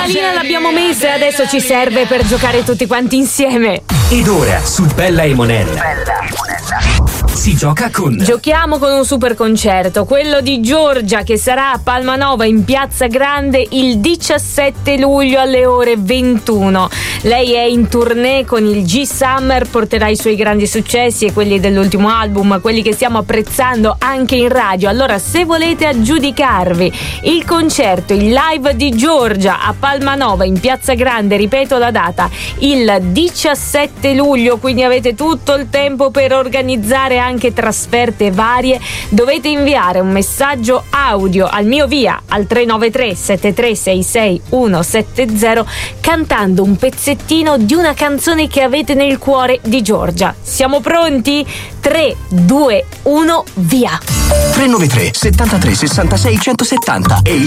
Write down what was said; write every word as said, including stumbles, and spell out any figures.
pallina l'abbiamo messa e adesso ci serve per giocare tutti quanti insieme. Ed ora su Bella e Monella si gioca con Giochiamo con un super concerto, quello di Giorgia, che sarà a Palmanova in Piazza Grande il diciassette luglio alle ore ventuno. Lei è in tournée con il G Summer, porterà i suoi grandi successi e quelli dell'ultimo album, quelli che stiamo apprezzando anche in radio. Allora, se volete aggiudicarvi il concerto, il live di Giorgia a Palmanova in Piazza Grande, ripeto la data, il diciassette luglio, quindi avete tutto il tempo per organizzare anche trasferte varie, dovete inviare un messaggio audio al mio via al tre nove tre sette tre sei sei uno sette zero cantando un pezzettino di una canzone che avete nel cuore di Giorgia. Siamo pronti? tre, due, uno, via! tre nove tre settantatré sessantasei centosettanta e il